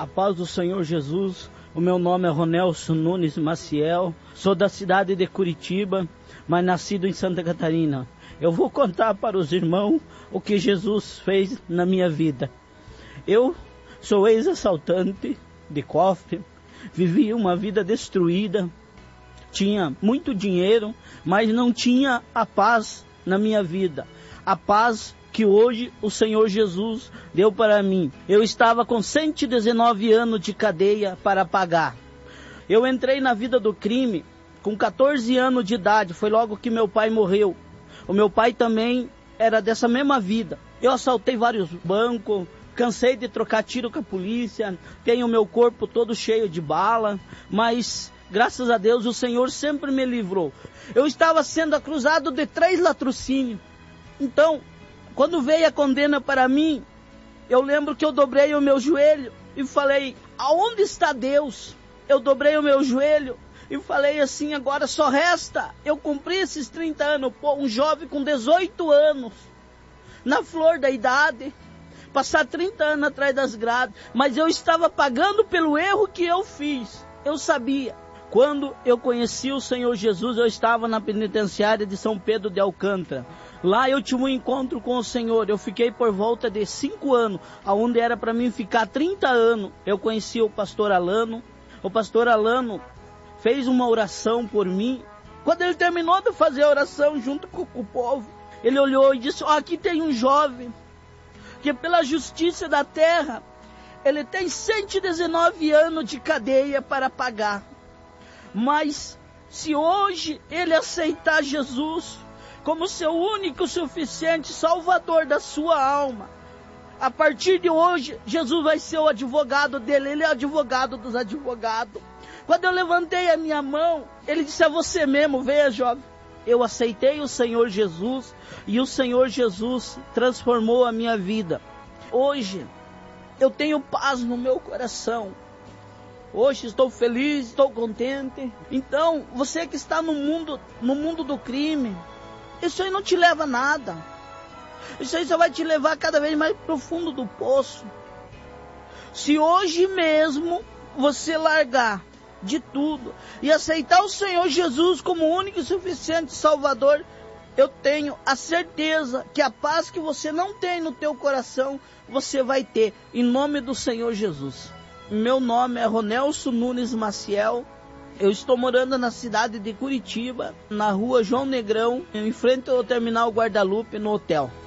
A paz do Senhor Jesus. O meu nome é Ronelson Nunes Maciel. Sou da cidade de Curitiba, mas nascido em Santa Catarina. Eu vou contar para os irmãos o que Jesus fez na minha vida. Eu sou ex-assaltante de cofre, vivi uma vida destruída, tinha muito dinheiro, mas não tinha a paz na minha vida. A paz que hoje o Senhor Jesus deu para mim. Eu estava com 119 anos de cadeia para pagar. Eu entrei na vida do crime com 14 anos de idade, foi logo que meu pai morreu. O meu pai também era dessa mesma vida. Eu assaltei vários bancos, cansei de trocar tiro com a polícia, tenho meu corpo todo cheio de bala, mas graças a Deus o Senhor sempre me livrou. Eu estava sendo acusado de 3 latrocínios. Então, quando veio a condena para mim, eu lembro que eu dobrei o meu joelho e falei, aonde está Deus? Eu dobrei o meu joelho e falei assim, agora só resta eu cumprir esses 30 anos, pô, um jovem com 18 anos, na flor da idade, passar 30 anos atrás das grades, mas eu estava pagando pelo erro que eu fiz, eu sabia. Quando eu conheci o Senhor Jesus, eu estava na penitenciária de São Pedro de Alcântara. Lá eu tive um encontro com o Senhor. Eu fiquei por volta de 5 anos, aonde era para mim ficar 30 anos. Eu conheci o pastor Alano. O pastor Alano fez uma oração por mim. Quando ele terminou de fazer a oração junto com o povo, ele olhou e disse, aqui tem um jovem que pela justiça da terra, ele tem 119 anos de cadeia para pagar. Mas se hoje ele aceitar Jesus como seu único, suficiente salvador da sua alma, a partir de hoje, Jesus vai ser o advogado dele, ele é o advogado dos advogados. Quando eu levantei a minha mão, ele disse, é você mesmo, venha jovem. Eu aceitei o Senhor Jesus e o Senhor Jesus transformou a minha vida. Hoje, eu tenho paz no meu coração. Hoje estou feliz, estou contente. Então, você que está no mundo do crime, isso aí não te leva a nada. Isso aí só vai te levar cada vez mais para o fundo do poço. Se hoje mesmo você largar de tudo e aceitar o Senhor Jesus como único e suficiente Salvador, eu tenho a certeza que a paz que você não tem no teu coração, você vai ter, em nome do Senhor Jesus. Meu nome é Ronelson Nunes Maciel. Eu estou morando na cidade de Curitiba, na rua João Negrão, em frente ao terminal Guadalupe, no hotel.